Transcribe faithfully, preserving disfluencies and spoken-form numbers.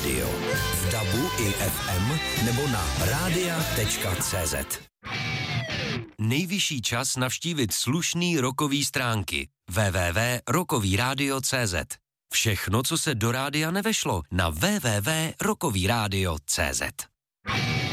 rádio. V dabu i ef em nebo na rádia tečka cé zet. Nejvyšší čas navštívit slušný rockový stránky. w w w tečka rockový rádio tečka cé zet. Všechno, co se do rádia nevešlo, na w w w tečka rockový rádio tečka cé zet.